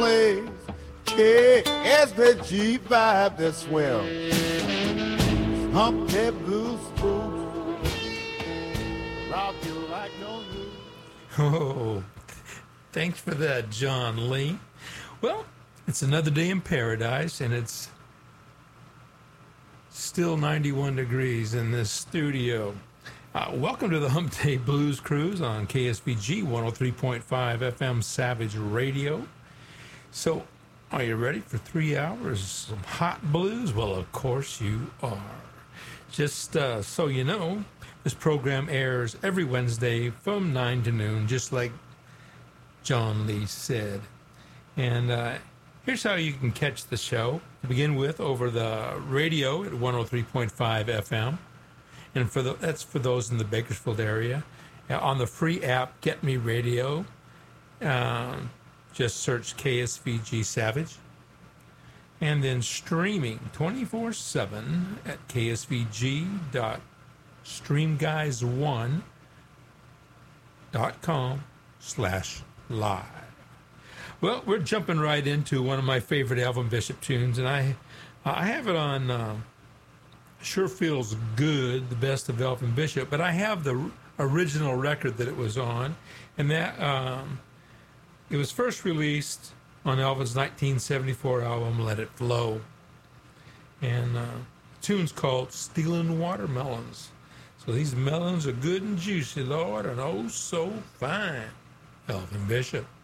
always KSVG vibe that swell. Hump that blues boots, rock you like no news. Oh, thanks for that, John Lee. Well, it's another day in paradise, and it's still 91 degrees in this studio. Welcome to the Hump Day Blues Cruise on KSVG 103.5 FM Savage Radio. So, are you ready for 3 hours of hot blues? Well, of course you are. Just so you know, this program airs every Wednesday from 9 to noon, just like John Lee said. And here's how you can catch the show. To begin with, over the radio at 103.5 FM. And that's for those in the Bakersfield area. On the free app, Get Me Radio, just search KSVG Savage. And then streaming 24/7 at ksvg.streamguys1.com/live. Well, we're jumping right into one of my favorite Alvin Bishop tunes, and I have it on Sure Feels Good, the best of Alvin Bishop, but I have the original record that it was on, and that it was first released on Alvin's 1974 album, Let It Flow. And the tune's called Stealing Watermelons. So these melons are good and juicy, Lord, and oh so fine. Alvin Bishop.